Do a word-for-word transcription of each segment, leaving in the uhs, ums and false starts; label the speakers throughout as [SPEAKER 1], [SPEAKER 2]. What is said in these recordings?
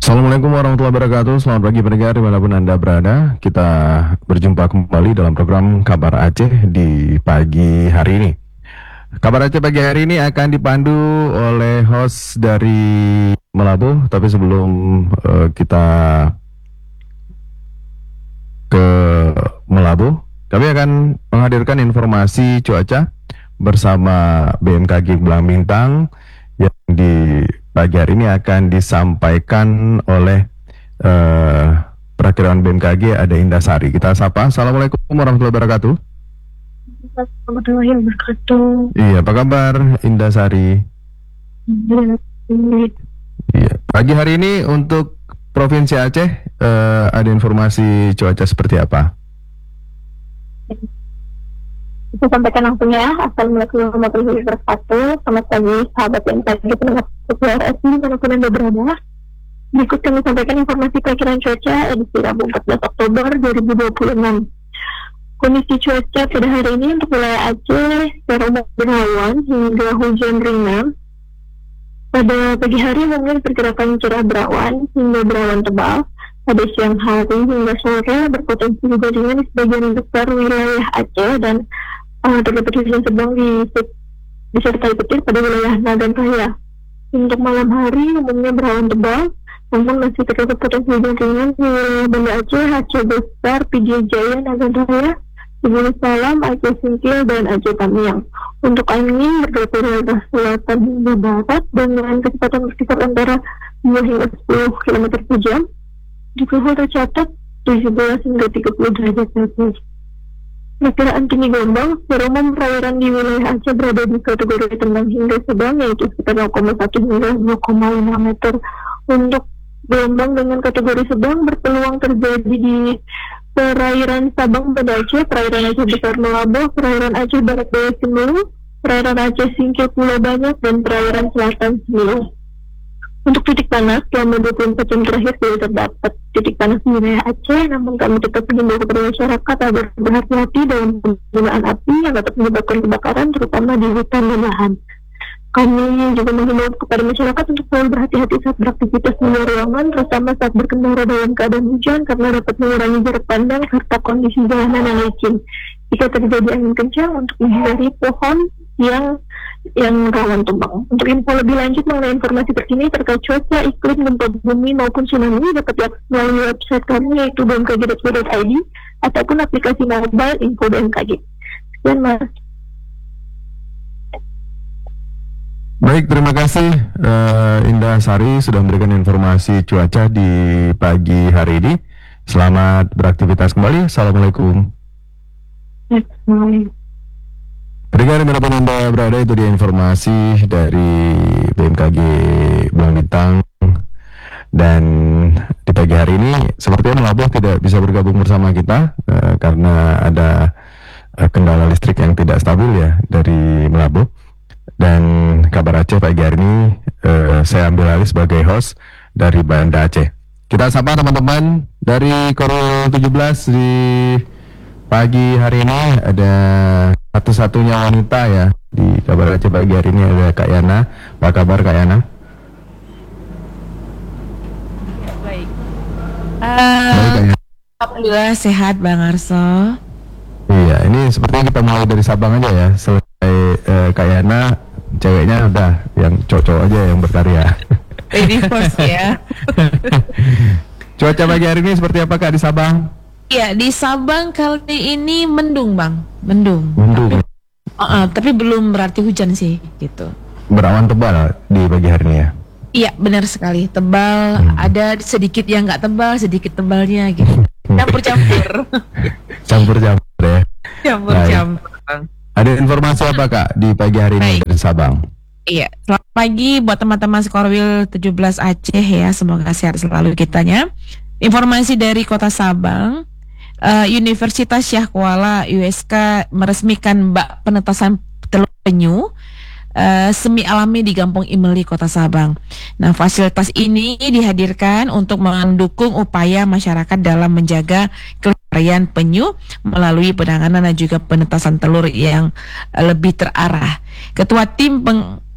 [SPEAKER 1] Assalamualaikum warahmatullahi wabarakatuh. Selamat pagi pendengar dimanapun Anda berada. Kita berjumpa kembali dalam program Kabar Aceh di pagi hari ini. Kabar Aceh pagi hari ini akan dipandu oleh host dari Melabuh. Tapi sebelum uh, kita ke Melabuh, kami akan menghadirkan informasi cuaca bersama B M K G Belang Bintang yang di pagi hari ini akan disampaikan oleh uh, perakiraan B M K G ada Indah Sari. Kita sapa. Assalamualaikum warahmatullahi wabarakatuh.
[SPEAKER 2] Warahmatullahi wabarakatuh.
[SPEAKER 1] Iya, apa kabar Indah Sari? Iya. Pagi hari ini untuk Provinsi Aceh uh, ada informasi cuaca seperti apa?
[SPEAKER 2] Saya sampaikan langsung ya. Assalamualaikum warahmatullahi wabarakatuh. Selamat pagi sahabat yang tadi pendengar Suara S D manapun Anda berada. Berikut kami sampaikan informasi perkiraan cuaca edisi Rabu empat belas Oktober dua ribu dua puluh enam. Kondisi cuaca pada hari ini untuk wilayah Aceh secara umum berawan hingga hujan ringan. Pada pagi hari umumnya diperkirakan cerah berawan hingga berawan tebal. Pada siang hari hingga sore berpotensi hujan ringan di sebagian besar wilayah Aceh dan uh, terdapat hujan sedang di disertai petir pada wilayah Nagan Raya. Untuk malam hari umumnya berawan tebal, namun masih terdapat potensi hujan ringan di wilayah Banda Aceh, Aceh Besar, P D I Jaya, Nagan Raya, Bumi Salam, Aceh Singkil, dan Aceh Tamiang. Untuk angin bergerak dari arah selatan hingga barat dengan kecepatan berkisar antara dua hingga sepuluh kilometer per jam. Di suhu tercatat tujuh belas hingga tiga puluh derajat Celcius. Perkiraan tinggi gelombang secara umum perairan di wilayah Aceh berada di kategori sedang hingga sedang, yaitu sekitar nol koma satu hingga dua koma lima meter. Untuk gelombang dengan kategori sedang berpeluang terjadi di perairan Sabang Banda Aceh, perairan Aceh Besar Melabuh, perairan Aceh Barat Daya Semelu, perairan Aceh Singkil Pulau Banyak, dan perairan Selatan Semelu. Untuk titik panas selama dua puluh empat jam terakhir tidak terdapat titik panas di wilayah Aceh, namun kami tetap mengimbau kepada masyarakat agar berhati-hati dalam penggunaan api yang dapat menyebabkan kebakaran, terutama di hutan dan lahan. Kami juga mengimbau kepada masyarakat untuk selalu berhati-hati saat beraktivitas di luar ruangan, terutama saat berkendara dalam keadaan hujan, karena dapat mengurangi jarak pandang serta kondisi jalanan yang licin. Jika terjadi angin kencang, untuk menghindari pohon yang yang rawan tumbang. Untuk info lebih lanjut mengenai informasi terkini terkait cuaca, iklim, gempa bumi maupun tsunami dapat diakses melalui website kami yaitu b m k g dot co dot i d ataupun aplikasi mobile info B M K G. Sekian Mas.
[SPEAKER 1] Baik, terima kasih uh, Indah Sari sudah memberikan informasi cuaca di pagi hari ini. Selamat beraktivitas kembali. Assalamualaikum.
[SPEAKER 2] Assalamualaikum.
[SPEAKER 1] Pendengar dimanapun Anda berada, itu dia informasi dari B M K G Belang Bintang. Dan di pagi hari ini sepertinya Melabuh tidak bisa bergabung bersama kita uh, karena ada uh, kendala listrik yang tidak stabil ya dari Melabuh. Dan Kabar Aceh pagi hari ini uh, saya ambil alih sebagai host dari Banda Aceh. Kita sapa teman-teman dari Korul tujuh belas di pagi hari ini. Ada satu-satunya wanita ya di Kabar Aceh pagi hari ini, ada Kak Yana. Apa kabar Kak Yana?
[SPEAKER 3] Baik. Uh, Baik Kak Yana. Alhamdulillah sehat Bang Arso.
[SPEAKER 1] Iya, ini sepertinya kita mulai dari Sabang aja ya. Selesai uh, Kak Yana, ceweknya udah yang cowok-cowok aja yang berkarya.
[SPEAKER 3] Lady first ya.
[SPEAKER 1] Cuaca pagi hari ini seperti apa Kak di Sabang?
[SPEAKER 3] Iya, di Sabang kali ini mendung Bang, mendung.
[SPEAKER 1] Mendung.
[SPEAKER 3] Tapi, uh, uh, tapi belum berarti hujan sih, gitu.
[SPEAKER 1] Berawan tebal di pagi hari ini ya?
[SPEAKER 3] Iya, benar sekali. Tebal, hmm. ada sedikit yang nggak tebal, sedikit tebalnya gitu. Campur-campur.
[SPEAKER 1] Campur-campur ya?
[SPEAKER 3] Campur-campur Bang.
[SPEAKER 1] Ada informasi apa Kak di pagi hari ini dari Sabang?
[SPEAKER 3] Iya, selamat pagi buat teman-teman Skorwil tujuh belas Aceh ya, semoga sehat selalu kitanya. Informasi dari Kota Sabang, uh, Universitas Syah Kuala U S K meresmikan bak penetasan telur penyu uh, semi alami di Kampung Imeli, Kota Sabang. Nah, fasilitas ini dihadirkan untuk mendukung upaya masyarakat dalam menjaga kelestarian penyu melalui penanganan dan juga penetasan telur yang uh, lebih terarah. Ketua tim peng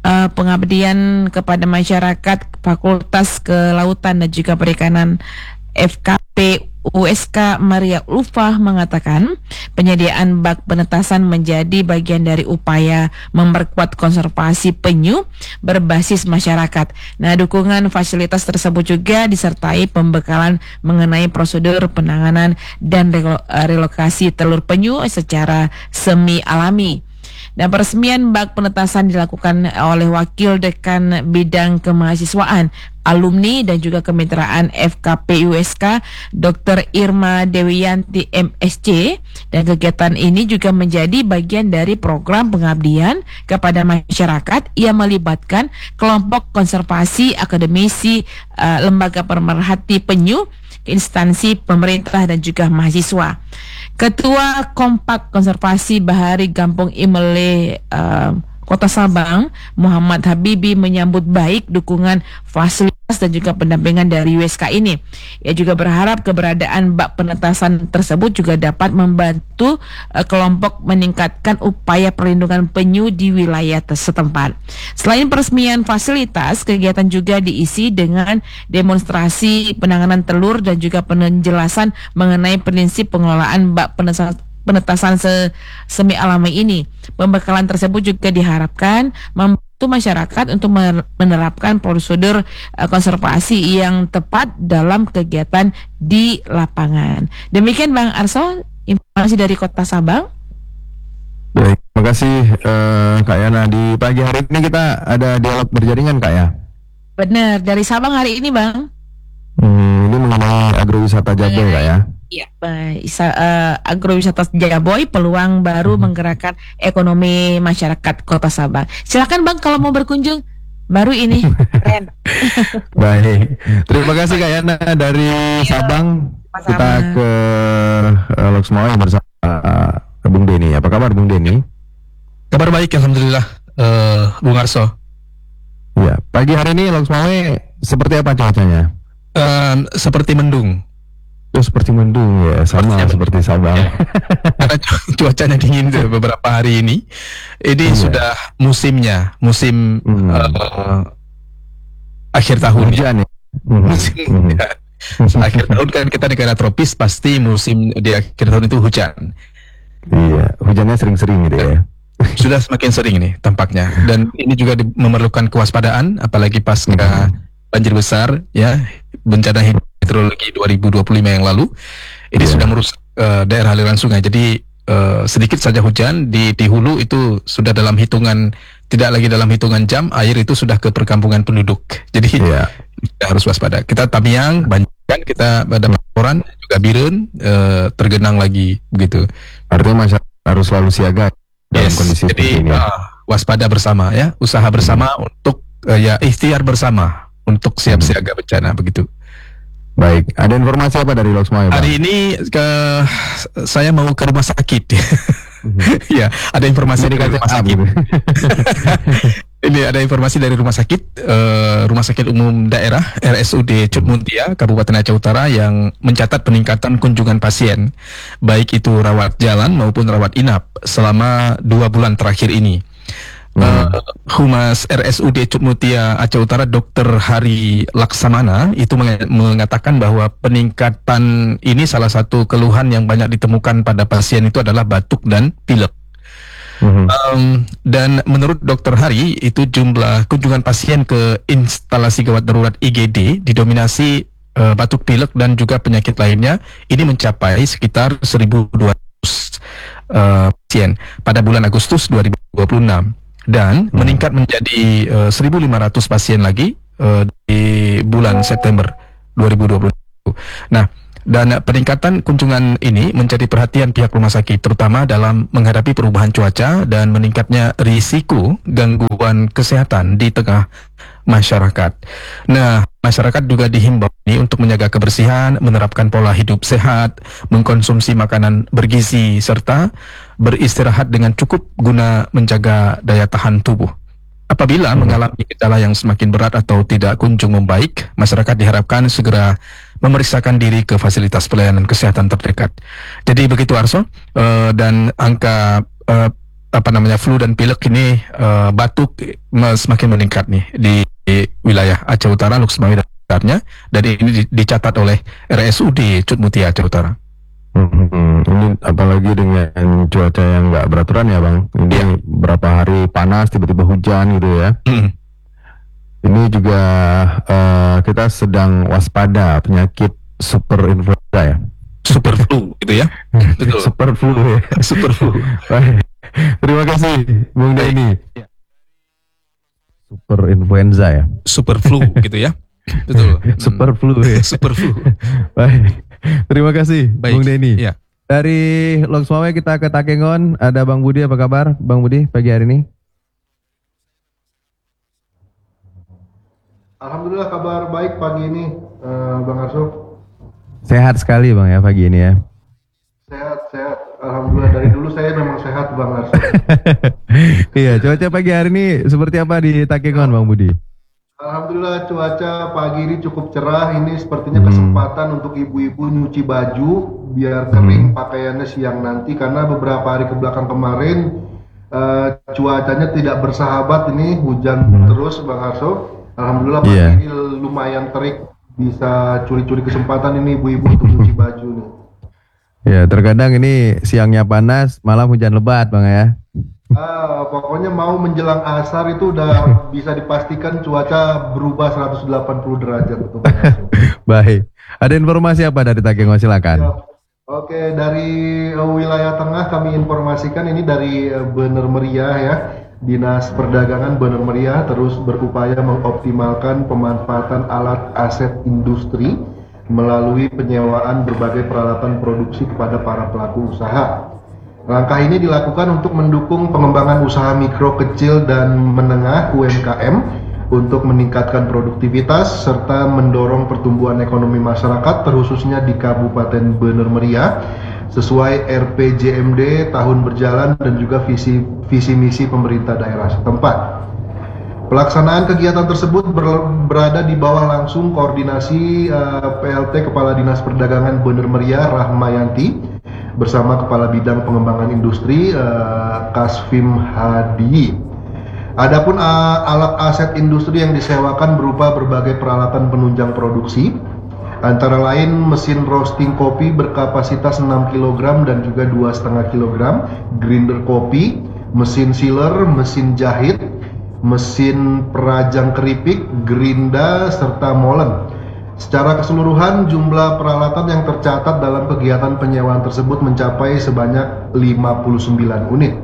[SPEAKER 3] uh, pengabdian kepada masyarakat Fakultas Kelautan dan juga Perikanan F K P U S K Maria Ulfah mengatakan penyediaan bak penetasan menjadi bagian dari upaya memperkuat konservasi penyu berbasis masyarakat. Nah, dukungan fasilitas tersebut juga disertai pembekalan mengenai prosedur penanganan dan relo- relokasi telur penyu secara semi alami. Dan peresmian bak penetasan dilakukan oleh Wakil Dekan Bidang Kemahasiswaan, Alumni dan juga Kemitraan F K P U S K, Doktor Irma Dewiyanti M S C. Dan kegiatan ini juga menjadi bagian dari program pengabdian kepada masyarakat yang melibatkan kelompok konservasi, akademisi, uh, lembaga pemerhati penyu, instansi pemerintah dan juga mahasiswa. Ketua Kompak Konservasi Bahari Gampung Imele uh, Kota Sabang, Muhammad Habibi menyambut baik dukungan fasilitas dan juga pendampingan dari U S K ini. Ia juga berharap keberadaan bak penetasan tersebut juga dapat membantu uh, kelompok meningkatkan upaya perlindungan penyu di wilayah setempat. Selain peresmian fasilitas, kegiatan juga diisi dengan demonstrasi penanganan telur dan juga penjelasan mengenai prinsip pengelolaan bak penetasan penetasan se semi alami ini. Pembekalan tersebut juga diharapkan membantu masyarakat untuk menerapkan prosedur uh, konservasi yang tepat dalam kegiatan di lapangan. Demikian Bang Arso, informasi dari Kota Sabang.
[SPEAKER 1] Baik, terima kasih uh, Kak Yana. Di pagi hari ini kita ada dialog berjaringan Kak ya?
[SPEAKER 3] Benar, dari Sabang hari ini Bang.
[SPEAKER 1] Hmm, ini mengenai agrowisata Jaboy Kak ya?
[SPEAKER 3] Iya, uh, agrowisata Jaboy, peluang baru hmm. menggerakkan ekonomi masyarakat Kota Sabang. Silakan Bang kalau mau berkunjung, baru ini keren.
[SPEAKER 1] Baik, terima kasih Kak Yana dari Yo, Sabang. Sama-sama. Kita ke uh, Loksmawe bersama uh, Bung Denny. Apa kabar Bung Denny?
[SPEAKER 4] Kabar baik, alhamdulillah, uh, Bung Arso.
[SPEAKER 1] Ya, pagi hari ini Loksmawe seperti apa cuacanya?
[SPEAKER 4] Uh, seperti mendung.
[SPEAKER 1] Oh, seperti mendung ya, sama seperti, seperti Sabang. Ya.
[SPEAKER 4] Karena cuacanya dingin beberapa hari ini. Ini iya. sudah musimnya, musim hmm. uh, akhir tahun.
[SPEAKER 1] Hujan ya.
[SPEAKER 4] Musim hmm. ya. Akhir tahun kan kita negara tropis, pasti musim di akhir tahun itu hujan.
[SPEAKER 1] Iya, hujannya sering-sering gitu ya.
[SPEAKER 4] Sudah semakin sering nih tampaknya. Dan ini juga di, memerlukan kewaspadaan, apalagi pasca hmm. banjir besar ya, bencana hidrologi dua ribu dua puluh lima yang lalu. Ini yeah. sudah merusak uh, daerah aliran sungai. Jadi uh, sedikit saja hujan di, di hulu itu sudah dalam hitungan, tidak lagi dalam hitungan jam, air itu sudah ke perkampungan penduduk. Jadi yeah. kita harus waspada. Kita Tamiang, Banjar, kita ada laporan juga Biren uh, tergenang lagi begitu.
[SPEAKER 1] Artinya masyarakat harus selalu siaga dalam
[SPEAKER 4] yes.
[SPEAKER 1] kondisi
[SPEAKER 4] Jadi
[SPEAKER 1] ini.
[SPEAKER 4] Uh, waspada bersama ya, usaha bersama hmm. untuk uh, ya ikhtiar bersama untuk siap siaga bencana begitu.
[SPEAKER 1] Baik, ada informasi apa dari Loksmawe?
[SPEAKER 4] Hari ini ke saya mau ke rumah sakit. Ya, ada informasi dari rumah sakit. Ini ada informasi dari rumah sakit, uh, Rumah Sakit Umum Daerah R S U D Cut Mutia, Kabupaten Aceh Utara yang mencatat peningkatan kunjungan pasien, baik itu rawat jalan maupun rawat inap selama dua bulan terakhir ini. Uh, Humas R S U D Cut Mutia Aceh Utara Dokter Hari Laksamana itu mengatakan bahwa peningkatan ini salah satu keluhan yang banyak ditemukan pada pasien itu adalah batuk dan pilek. Mm-hmm. um, dan menurut Dokter Hari itu jumlah kunjungan pasien ke instalasi gawat darurat I G D didominasi uh, batuk pilek dan juga penyakit lainnya ini mencapai sekitar seribu dua ratus uh, pasien pada bulan Agustus dua ribu dua puluh enam. Dan hmm. meningkat menjadi uh, seribu lima ratus pasien lagi uh, di bulan September dua ribu dua puluh satu. Nah, dan peningkatan kunjungan ini menjadi perhatian pihak rumah sakit, terutama dalam menghadapi perubahan cuaca dan meningkatnya risiko gangguan kesehatan di tengah masyarakat. Nah, masyarakat juga dihimbau ini untuk menjaga kebersihan, menerapkan pola hidup sehat, mengkonsumsi makanan bergizi, serta beristirahat dengan cukup guna menjaga daya tahan tubuh. Apabila mengalami gejala yang semakin berat atau tidak kunjung membaik, masyarakat diharapkan segera memeriksakan diri ke fasilitas pelayanan kesehatan terdekat. Jadi begitu Arso, uh, dan angka uh, apa namanya flu dan pilek ini uh, batuk uh, semakin meningkat nih di, di wilayah Aceh Utara, Luxmawi dan sekitarnya, dan ini di, dicatat oleh R S U D Cut Mutia Aceh Utara.
[SPEAKER 1] Hmm, ini apalagi dengan cuaca yang nggak beraturan ya bang. Ini yang berapa hari panas tiba-tiba hujan gitu ya.
[SPEAKER 4] Hmm.
[SPEAKER 1] Ini juga uh, kita sedang waspada penyakit super influenza ya.
[SPEAKER 4] Super flu gitu ya. Betul.
[SPEAKER 1] Super flu ya.
[SPEAKER 4] Super flu.
[SPEAKER 1] Terima kasih Bung Denny.
[SPEAKER 4] Ya.
[SPEAKER 1] Super influenza ya.
[SPEAKER 4] Super flu gitu ya. Betul.
[SPEAKER 1] Super flu ya.
[SPEAKER 4] Super flu.
[SPEAKER 1] Baik. Terima kasih
[SPEAKER 4] Baik.
[SPEAKER 1] Bung Denny.
[SPEAKER 4] Ya.
[SPEAKER 1] Dari Loksmawe kita ke Takengon, ada Bang Budi, apa kabar Bang Budi pagi hari ini?
[SPEAKER 5] Alhamdulillah kabar baik pagi ini, uh, Bang Arso.
[SPEAKER 1] Sehat sekali Bang ya pagi ini ya.
[SPEAKER 5] Sehat, sehat. Alhamdulillah dari dulu saya memang sehat Bang Arso.
[SPEAKER 1] Iya, cuaca pagi hari ini seperti apa di Takengon Bang Budi?
[SPEAKER 5] Alhamdulillah cuaca pagi ini cukup cerah. Ini sepertinya
[SPEAKER 1] Hmm.
[SPEAKER 5] kesempatan untuk ibu-ibu nyuci baju biar kering pakaiannya siang nanti, karena beberapa hari kebelakang kemarin uh, cuacanya tidak bersahabat, ini hujan
[SPEAKER 1] Hmm.
[SPEAKER 5] terus Bang Arso. Alhamdulillah pagi
[SPEAKER 1] Iya.
[SPEAKER 5] ini lumayan terik, bisa curi-curi kesempatan ini ibu-ibu untuk nyuci baju nih.
[SPEAKER 1] Ya, terkadang ini siangnya panas, malam hujan lebat Bang ya.
[SPEAKER 5] Ah, pokoknya mau menjelang asar itu udah bisa dipastikan cuaca berubah seratus delapan puluh derajat betul.
[SPEAKER 1] Baik. Ada informasi apa dari Takengon, silakan.
[SPEAKER 5] Ya. Oke, dari uh, wilayah tengah kami informasikan ini dari uh, Bener Meriah ya. Dinas Perdagangan Bener Meriah terus berupaya mengoptimalkan pemanfaatan alat aset industri melalui penyewaan berbagai peralatan produksi kepada para pelaku usaha. Langkah ini dilakukan untuk mendukung pengembangan usaha mikro, kecil, dan menengah U M K M untuk meningkatkan produktivitas serta mendorong pertumbuhan ekonomi masyarakat terkhususnya di Kabupaten Bener Meriah sesuai R P J M D tahun berjalan dan juga visi visi misi pemerintah daerah setempat. Pelaksanaan kegiatan tersebut ber, berada di bawah langsung koordinasi uh, P L T Kepala Dinas Perdagangan Bener Meriah Rahmayanti bersama Kepala Bidang Pengembangan Industri uh, Kasvim Hadi. Adapun uh, alat aset industri yang disewakan berupa berbagai peralatan penunjang produksi, antara lain mesin roasting kopi berkapasitas enam kilogram dan juga dua koma lima kilogram, grinder kopi, mesin sealer, mesin jahit, mesin perajang keripik, gerinda, serta molen. Secara keseluruhan jumlah peralatan yang tercatat dalam kegiatan penyewaan tersebut mencapai sebanyak lima puluh sembilan unit.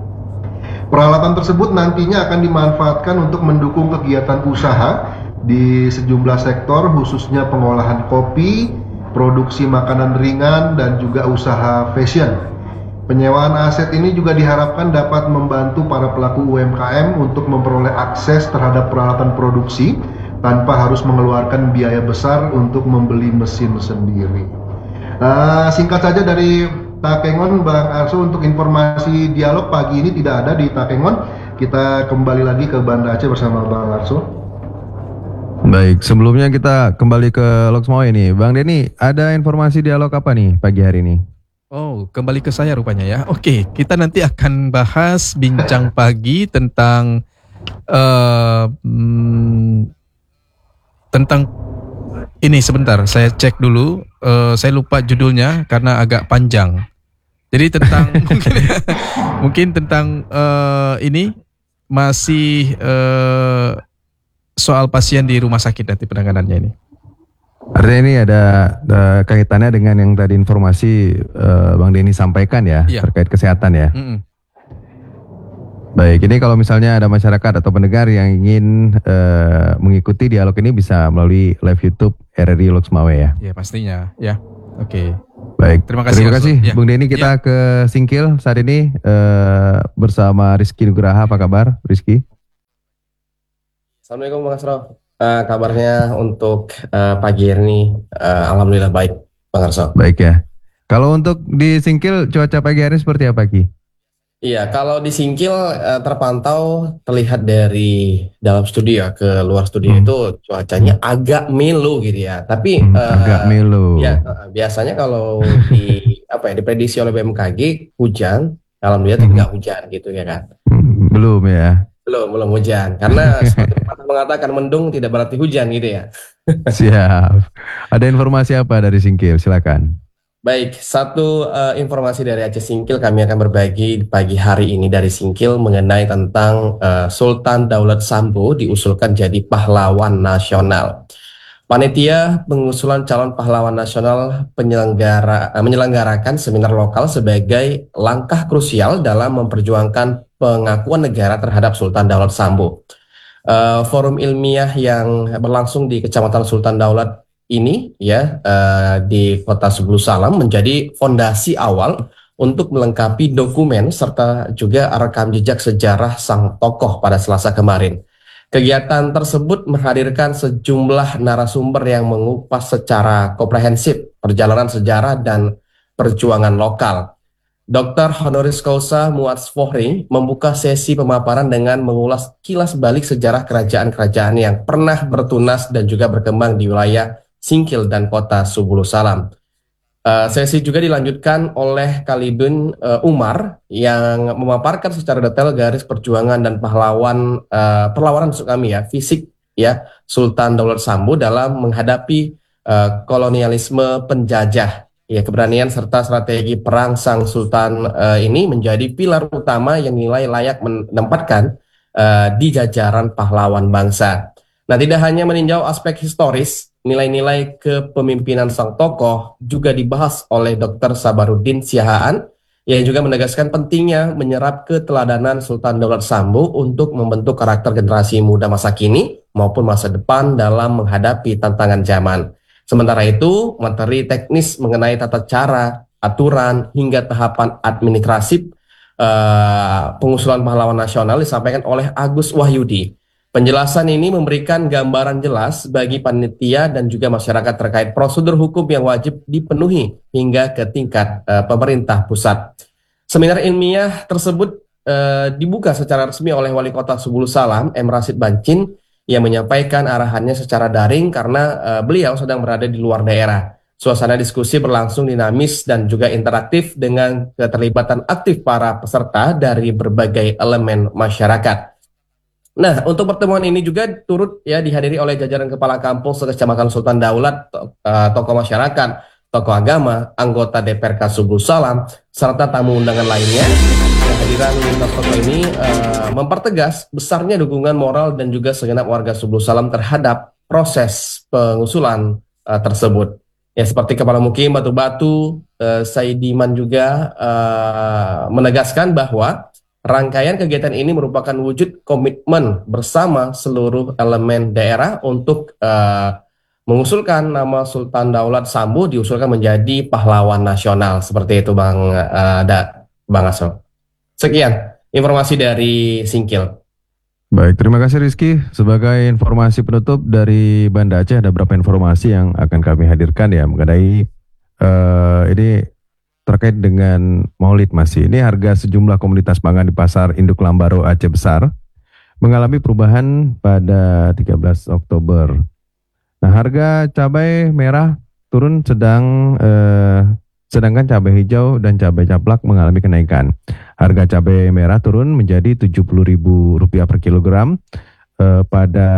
[SPEAKER 5] Peralatan tersebut nantinya akan dimanfaatkan untuk mendukung kegiatan usaha di sejumlah sektor khususnya pengolahan kopi, produksi makanan ringan, dan juga usaha fashion. Penyewaan aset ini juga diharapkan dapat membantu para pelaku U M K M untuk memperoleh akses terhadap peralatan produksi tanpa harus mengeluarkan biaya besar untuk membeli mesin sendiri. Nah, singkat saja dari Takengon, Bang Arso, untuk informasi dialog pagi ini tidak ada di Takengon. Kita kembali lagi ke Banda Aceh bersama Bang Arso.
[SPEAKER 1] Baik, sebelumnya kita kembali ke Loksmawe ini. Bang Denny, ada informasi dialog apa nih pagi hari ini?
[SPEAKER 4] Oh, kembali ke saya rupanya ya. Oke, kita nanti akan bahas bincang pagi tentang uh, hmm, tentang ini sebentar. Saya cek dulu. Uh, saya lupa judulnya karena agak panjang. Jadi tentang mungkin, mungkin tentang uh, ini masih uh, soal pasien di rumah sakit nanti penanganannya ini.
[SPEAKER 1] Artinya ini ada, ada kaitannya dengan yang tadi informasi uh, Bang Denny sampaikan ya,
[SPEAKER 4] Iya.
[SPEAKER 1] terkait kesehatan ya.
[SPEAKER 4] Mm-mm.
[SPEAKER 1] Baik, ini kalau misalnya ada masyarakat atau pendengar yang ingin uh, mengikuti dialog ini bisa melalui live YouTube R R I Loksmawe ya.
[SPEAKER 4] Ya pastinya ya. Oke.
[SPEAKER 1] Baik,
[SPEAKER 4] Terima kasih,
[SPEAKER 1] terima
[SPEAKER 4] Arso.
[SPEAKER 1] kasih
[SPEAKER 4] Ya.
[SPEAKER 1] Bung Denny. Kita ke Singkil saat ini uh, bersama Rizky Nugraha. Apa kabar Rizky?
[SPEAKER 6] Assalamualaikum Bang Arso. Uh, kabarnya untuk uh, pagi hari ini uh, alhamdulillah baik Bang Arso.
[SPEAKER 1] Baik ya. Kalau untuk di Singkil cuaca pagi hari ini seperti apa Ki?
[SPEAKER 6] Iya, kalau di Singkil uh, terpantau terlihat dari dalam studio ke luar studio
[SPEAKER 1] Hmm.
[SPEAKER 6] itu cuacanya agak melu gitu ya. Tapi
[SPEAKER 1] Hmm,
[SPEAKER 6] uh,
[SPEAKER 1] agak melu.
[SPEAKER 6] ya uh, biasanya kalau di apa ya diprediksi oleh B M K G hujan Alhamdulillah
[SPEAKER 1] Hmm.
[SPEAKER 6] tidak hujan gitu ya kan.
[SPEAKER 1] Hmm, belum ya.
[SPEAKER 6] Belum, belum hujan. Karena seperti pepatah mengatakan mendung tidak berarti hujan gitu ya.
[SPEAKER 1] Siap. Ada informasi apa dari Singkil? Silakan.
[SPEAKER 6] Baik, satu eh, informasi dari Aceh Singkil kami akan berbagi pagi hari ini dari Singkil mengenai tentang eh, Sultan Daulat Sambo diusulkan jadi pahlawan nasional. Panitia pengusulan calon pahlawan nasional penyelenggara eh, menyelenggarakan seminar lokal sebagai langkah krusial dalam memperjuangkan pengakuan negara terhadap Sultan Daulat Sambo. Eh, forum ilmiah yang berlangsung di Kecamatan Sultan Daulat ini ya eh, di Kota Sebulu Salam menjadi fondasi awal untuk melengkapi dokumen serta juga rekam jejak sejarah sang tokoh pada Selasa kemarin. Kegiatan tersebut menghadirkan sejumlah narasumber yang mengupas secara komprehensif perjalanan sejarah dan perjuangan lokal. doktor Honoris Causa Muaz Fohri membuka sesi pemaparan dengan mengulas kilas balik sejarah kerajaan-kerajaan yang pernah bertunas dan juga berkembang di wilayah Singkil dan Kota Sebulu Salam. Uh, sesi juga dilanjutkan oleh Khalidun uh, Umar yang memaparkan secara detail garis perjuangan dan pahlawan uh, perlawanan maksud kami ya fisik ya Sultan Daulat Sambo dalam menghadapi uh, kolonialisme penjajah. Ya, keberanian serta strategi perang sang Sultan uh, ini menjadi pilar utama yang nilai layak menempatkan uh, di jajaran pahlawan bangsa. Nah, tidak hanya meninjau aspek historis, nilai-nilai kepemimpinan sang tokoh juga dibahas oleh doktor Sabaruddin Siahaan yang juga menegaskan pentingnya menyerap keteladanan Sultan Daulat Sambo untuk membentuk karakter generasi muda masa kini maupun masa depan dalam menghadapi tantangan zaman. Sementara itu, materi teknis mengenai tata cara, aturan, hingga tahapan administratif uh, pengusulan pahlawan nasional disampaikan oleh Agus Wahyudi. Penjelasan ini memberikan gambaran jelas bagi panitia dan juga masyarakat terkait prosedur hukum yang wajib dipenuhi hingga ke tingkat uh, pemerintah pusat. Seminar ilmiah tersebut uh, dibuka secara resmi oleh Wali Kota Sebulu Salam, M. Rasid Bancin, yang menyampaikan arahannya secara daring karena uh, beliau sedang berada di luar daerah. Suasana diskusi berlangsung dinamis dan juga interaktif dengan keterlibatan aktif para peserta dari berbagai elemen masyarakat. Nah, untuk pertemuan ini juga turut ya dihadiri oleh jajaran kepala kampung sekecamatan Sultan Daulat, to uh, tokoh masyarakat, tokoh agama, anggota D P R K Sebulu Salam, serta tamu undangan lainnya. Kehadiran lintas tokoh ini uh, mempertegas besarnya dukungan moral dan juga segenap warga Sebulu Salam terhadap proses pengusulan uh, tersebut. Ya, seperti Kepala Mukim Batu-Batu, uh, Saidiman juga uh, menegaskan bahwa rangkaian kegiatan ini merupakan wujud komitmen bersama seluruh elemen daerah untuk uh, mengusulkan nama Sultan Daulat Sambo diusulkan menjadi pahlawan nasional. Seperti itu Bang uh, da, Bang Aso. Sekian informasi dari Singkil.
[SPEAKER 1] Baik, terima kasih Rizky. Sebagai informasi penutup dari Banda Aceh, ada beberapa informasi yang akan kami hadirkan ya mengenai uh, ini terkait dengan Maulid masih. Ini harga sejumlah komoditas pangan di Pasar Induk Lambaro Aceh Besar mengalami perubahan pada tiga belas Oktober. Nah, harga cabai merah turun sedang eh, sedangkan cabai hijau dan cabai caplak mengalami kenaikan. Harga cabai merah turun menjadi tujuh puluh ribu rupiah per kilogram eh, pada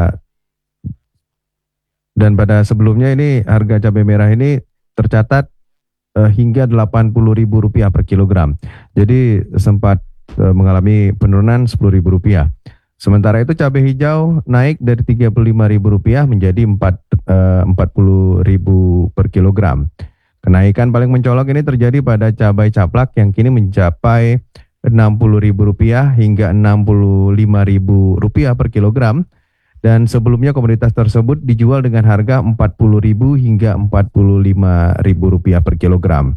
[SPEAKER 1] dan pada sebelumnya ini harga cabai merah ini tercatat eh, hingga delapan puluh ribu rupiah per kilogram. Jadi sempat eh, mengalami penurunan sepuluh ribu rupiah. Sementara itu cabai hijau naik dari tiga puluh lima ribu rupiah menjadi empat puluh ribu per kilogram. Kenaikan paling mencolok ini terjadi pada cabai caplak yang kini mencapai enam puluh ribu rupiah hingga enam puluh lima ribu rupiah per kilogram. Dan sebelumnya komoditas tersebut dijual dengan harga empat puluh ribu hingga empat puluh lima ribu rupiah per kilogram.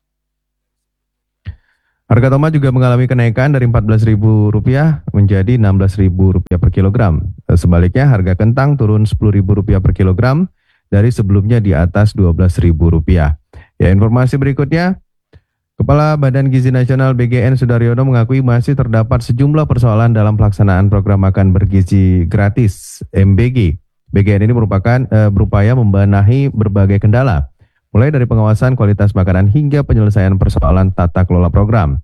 [SPEAKER 1] Harga tomat juga mengalami kenaikan dari empat belas ribu rupiah menjadi enam belas ribu rupiah per kilogram. Sebaliknya harga kentang turun sepuluh ribu rupiah per kilogram dari sebelumnya di atas dua belas ribu rupiah. Ya, informasi berikutnya, Kepala Badan Gizi Nasional B G N Sudaryono mengakui masih terdapat sejumlah persoalan dalam pelaksanaan program makan bergizi gratis M B G. B G N ini merupakan e, berupaya membenahi berbagai kendala, mulai dari pengawasan kualitas makanan hingga penyelesaian persoalan tata kelola program.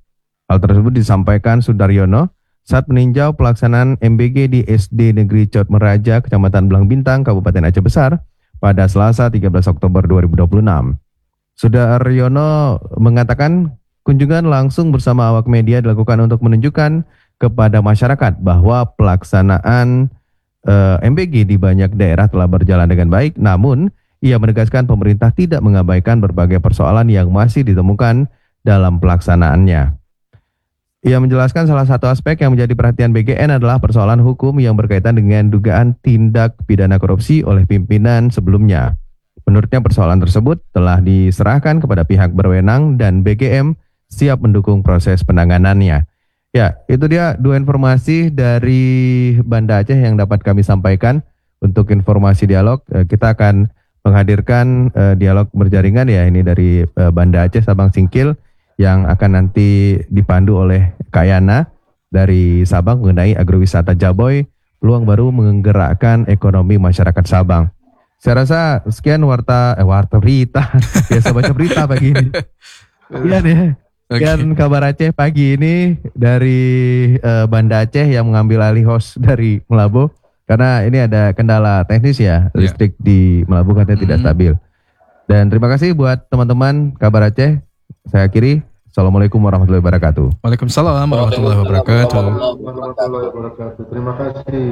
[SPEAKER 1] Hal tersebut disampaikan Sudaryono saat meninjau pelaksanaan M B G di S D Negeri Cot Meraja, Kecamatan Belang Bintang, Kabupaten Aceh Besar pada Selasa tiga belas Oktober dua ribu dua puluh enam. Sudaryono mengatakan kunjungan langsung bersama awak media dilakukan untuk menunjukkan kepada masyarakat bahwa pelaksanaan uh, M B G di banyak daerah telah berjalan dengan baik, namun ia menegaskan pemerintah tidak mengabaikan berbagai persoalan yang masih ditemukan dalam pelaksanaannya. Ia menjelaskan salah satu aspek yang menjadi perhatian B G N adalah persoalan hukum yang berkaitan dengan dugaan tindak pidana korupsi oleh pimpinan sebelumnya. Menurutnya persoalan tersebut telah diserahkan kepada pihak berwenang dan B G M siap mendukung proses penanganannya. Ya, itu dia dua informasi dari Banda Aceh yang dapat kami sampaikan. Untuk informasi dialog, kita akan menghadirkan dialog berjaringan ya ini dari Banda Aceh Sabang Singkil yang akan nanti dipandu oleh Kak Yana dari Sabang mengenai agrowisata Jaboy, peluang baru menggerakkan ekonomi masyarakat Sabang. Saya rasa sekian warta eh warta berita, biasa baca berita pagi ini. Sekian ya. Sekian okay. Kabar Aceh pagi ini dari uh, Banda Aceh yang mengambil alih host dari Melabu karena ini ada kendala teknis ya, listrik yeah. di Melabu katanya mm-hmm. tidak stabil. Dan terima kasih buat teman-teman Kabar Aceh. Saya akhiri. Assalamualaikum warahmatullahi wabarakatuh.
[SPEAKER 4] Waalaikumsalam warahmatullahi wabarakatuh.
[SPEAKER 5] Warahmatullahi wabarakatuh. Terima kasih.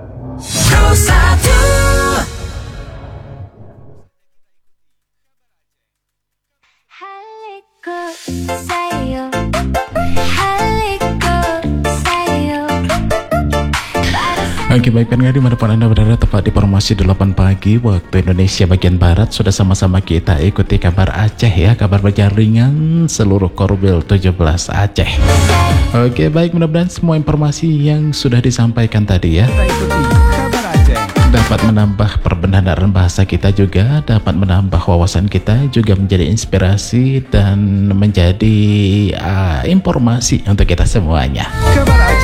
[SPEAKER 7] Oke, baik pendengar dimanapun Anda berada, tepat di informasi delapan pagi waktu Indonesia bagian Barat. Sudah sama-sama kita ikuti kabar Aceh ya, kabar berjaringan seluruh Korwil tujuh belas Aceh. Oke, baik, mudah-mudahan semua informasi yang sudah disampaikan tadi ya dapat menambah perbendaharaan bahasa kita, juga dapat menambah wawasan kita, juga menjadi inspirasi dan menjadi uh, informasi untuk kita semuanya.